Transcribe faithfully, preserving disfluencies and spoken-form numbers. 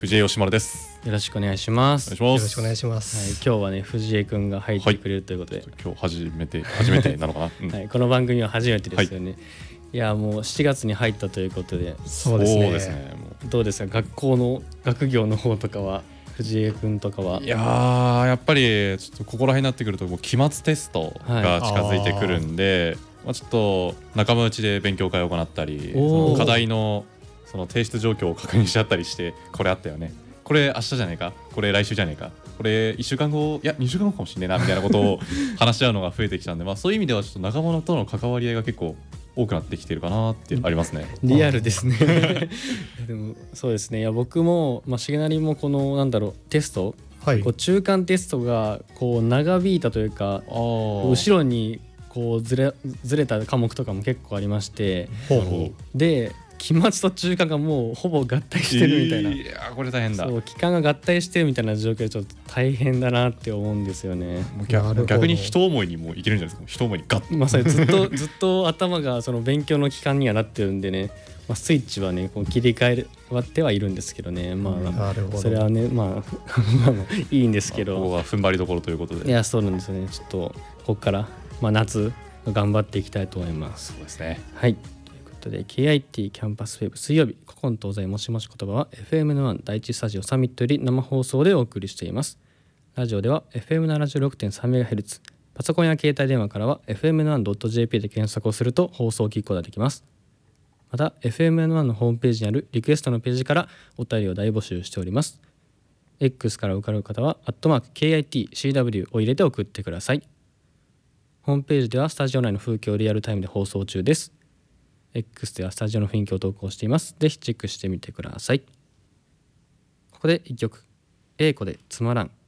藤江吉丸です。 よろしくお願いします。 お願いします。 よろしくお願いします。 はい、今日はね藤江くんが入ってくれるということで、はい、 今日初めて初めてなのかな、うん、 はい、この番組は初めてですよね、はい、いやもうしちがつに入ったということで、 そうですね、 そうですね。もうどうですか、学校の学業の方とかは藤江くんとかは。 いやーやっぱりちょっとここら辺になってくるともう期末テストが近づいてくるんで、はい、あまあ、ちょっと仲間内で勉強会を行ったり、その課題のその提出状況を確認し合ったりして、これあったよね、これ明日じゃねえか、これ来週じゃねえか、これいっしゅうかんご、いやにしゅうかんごかもしれねえなみたいなことを話し合うのが増えてきたんで、まあそういう意味ではちょっと仲間との関わり合いが結構多くなってきてるかなってありますね。 リアルですねでもそうですね、いや僕も、まあ、重成もこのなんだろうテスト、はい、こう中間テストがこう長引いたというか、後ろにこうずれずれた科目とかも結構ありまして、ほうほうで期末と中間がもうほぼ合体してるみたいな、 いやこれ大変だ。 そう期間が合体してるみたいな状況でちょっと大変だなって思うんですよね。 もう 逆, 逆に一思いにもいけるんじゃないですか。一思いにガッと、 まあ、それずっとずっと頭がその勉強の期間にはなってるんでね、まあ、スイッチはねこう切り替えってはいるんですけどね、まあそれはねまあいいんですけど、 ここは踏ん張りどころということで。 いやそうなんですよね。ちょっとここから、まあ、夏頑張っていきたいと思います。 そうですね。 はい、で ケーアイティー キャンパスウェブ水曜日古今東西もしもし言葉は エフエム のワン第一スタジオサミットより生放送でお送りしています。ラジオでは エフエムななじゅうろくてんさんメガヘルツ、 パソコンや携帯電話からは エフエムワンドットジェーピー で検索をすると放送を聞くことができます。また エフエムワン のホームページにあるリクエストのページからお便りを大募集しております。 X から受かる方はアットマーク ケーアイティーシーダブリュー を入れて送ってください。ホームページではスタジオ内の風景をリアルタイムで放送中です。X ではスタジオの雰囲気を投稿しています。ぜひチェックしてみてください。ここでいっきょく、英子でつまらん。